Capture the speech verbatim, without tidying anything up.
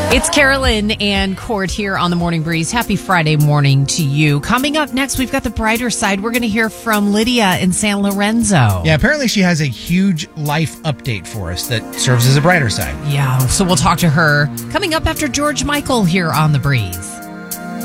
It's Carolyn and Court here on the Morning Breeze. Happy Friday morning to you. Coming up next, we've got the brighter side. We're going to hear from Lydia in San Lorenzo. Yeah, apparently she has a huge life update for us that serves as a brighter side. Yeah, so we'll talk to her coming up after George Michael here on the Breeze.